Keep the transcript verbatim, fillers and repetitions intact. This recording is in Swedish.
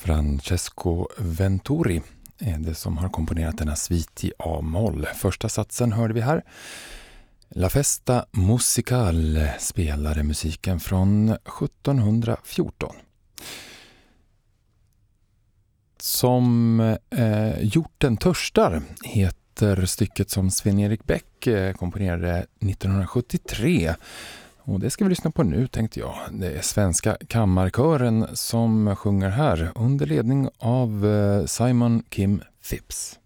Francesco Venturi är det som har komponerat denna svit i A-moll. Första satsen hörde vi här. La Festa Musicale spelade musiken från sjuttonhundrafjorton. Som eh, Hjorten törstar heter stycket som Sven-Erik Bäck eh, komponerade nittonhundrasjuttiotre. Och det ska vi lyssna på nu, tänkte jag. Det är Svenska kammarkören som sjunger här under ledning av Simon Kim Phipps.